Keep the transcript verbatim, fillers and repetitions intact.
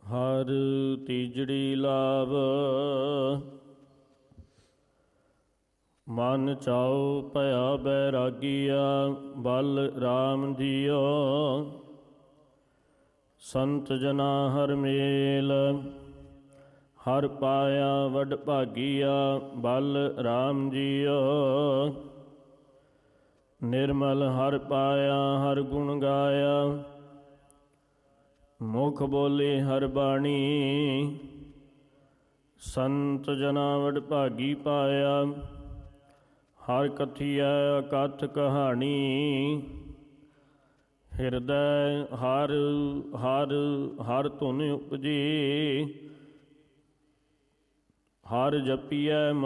ਹਰ ਤੀਜੜੀ ਲਾਭ ਮਨ ਚਾਉ ਭਇਆ ਬੈਰਾਗੀਆ ਬਲ ਰਾਮ ਜੀਓ। ਸੰਤ ਜਨਾ ਹਰ ਮੇਲ ਹਰ ਪਾਇਆ ਵਡ ਭਾਗੀਆ ਬਲ ਰਾਮ ਜੀਓ। ਨਿਰਮਲ ਹਰ ਪਾਇਆ ਹਰ ਗੁਣ ਗਾਇਆ ਮੁਖ ਬੋਲੇ ਹਰ ਬਾਣੀ। ਸੰਤ ਜਨਾ ਵਡ ਭਾਗੀ ਪਾਇਆ ਹਰ ਕਥੀਐ ਅਕਥ ਕਹਾਣੀ। ਹਿਰਦੈ ਹਰ ਹਰ ਹਰ ਧੁਨ ਉਪਜੀ ਹਰ ਜਪੀਐ